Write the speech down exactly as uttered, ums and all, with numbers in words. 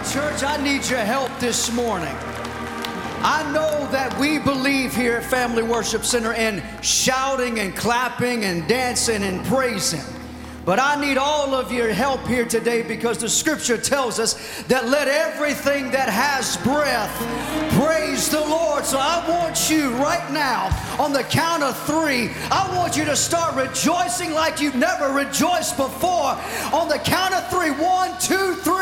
Church, I need your help this morning. I know that we believe here at Family Worship Center in shouting and clapping and dancing and praising. But I need all of your help here today because the scripture tells us that let everything that has breath praise the Lord. So I want you right now on the count of three, I want you to start rejoicing like you've never rejoiced before. On the count of three, one, two, three.